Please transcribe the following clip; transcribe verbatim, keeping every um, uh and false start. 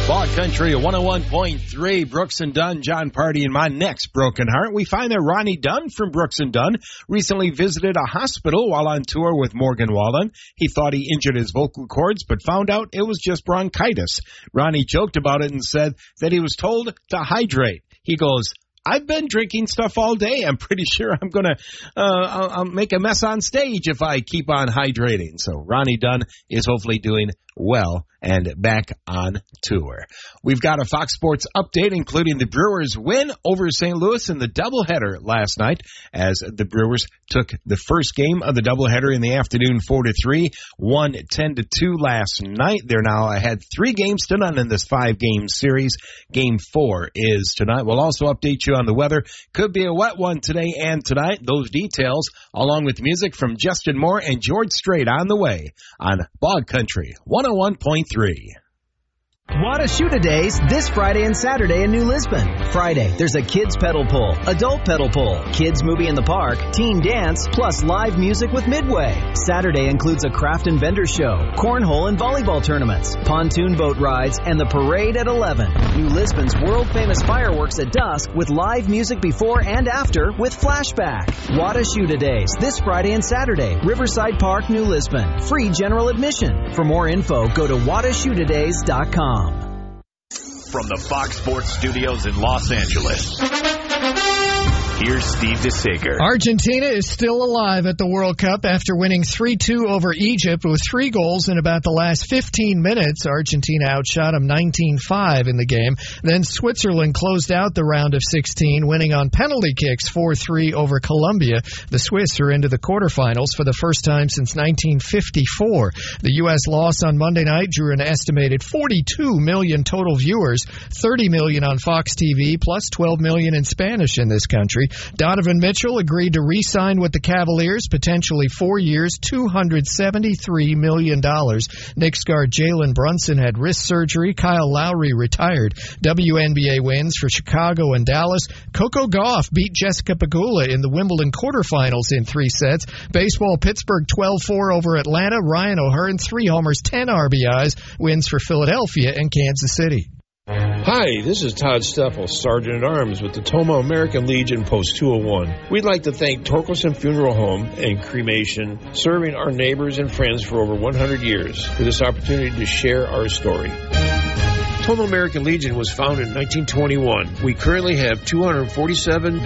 Ball Country one oh one point three, Brooks and Dunn, John Party, and my next broken heart. We find that Ronnie Dunn from Brooks and Dunn recently visited a hospital while on tour with Morgan Wallen. He thought he injured his vocal cords, but found out it was just bronchitis. Ronnie joked about it and said that he was told to hydrate. He goes, I've been drinking stuff all day. I'm pretty sure I'm going to uh, I'll, I'll make a mess on stage if I keep on hydrating. So Ronnie Dunn is hopefully doing well and back on tour. We've got a Fox Sports update, including the Brewers' win over Saint Louis in the doubleheader last night, as the Brewers took the first game of the doubleheader in the afternoon four to three, won ten to two last night. They're now ahead three games to none in this five-game series. Game four is tonight. We'll also update you on the weather. Could be a wet one today and tonight. Those details, along with music from Justin Moore and George Strait, on the way on Bog Country one oh one point three. Wada Shoota Days this Friday and Saturday in New Lisbon. Friday, there's a kids pedal pull, adult pedal pull, kids movie in the park, teen dance, plus live music with Midway. Saturday includes a craft and vendor show, cornhole and volleyball tournaments, pontoon boat rides, and the parade at eleven. New Lisbon's world-famous fireworks at dusk with live music before and after with Flashback. Wada Shoota Days this Friday and Saturday, Riverside Park, New Lisbon. Free general admission. For more info, go to wada shoota days dot com. From the Fox Sports Studios in Los Angeles, here's Steve DeSager. Argentina is still alive at the World Cup after winning three two over Egypt with three goals in about the last fifteen minutes. Argentina outshot them nineteen five in the game. Then Switzerland closed out the round of sixteen, winning on penalty kicks four three over Colombia. The Swiss are into the quarterfinals for the first time since nineteen fifty-four. The U S loss on Monday night drew an estimated forty-two million total viewers, thirty million on Fox T V, plus twelve million in Spanish in this country. Donovan Mitchell agreed to re-sign with the Cavaliers, potentially four years, two hundred seventy-three million dollars. Knicks guard Jalen Brunson had wrist surgery. Kyle Lowry retired. W N B A wins for Chicago and Dallas. Coco Gauff beat Jessica Pegula in the Wimbledon quarterfinals in three sets. Baseball, Pittsburgh twelve four over Atlanta. Ryan O'Hearn, three homers, ten R B Is, wins for Philadelphia and Kansas City. Hi, this is Todd Steffel, Sergeant-at-Arms with the Toma American Legion Post two oh one. We'd like to thank Torkelson Funeral Home and Cremation, serving our neighbors and friends for over one hundred years, for this opportunity to share our story. Toma American Legion was founded in nineteen twenty-one. We currently have two hundred forty-seven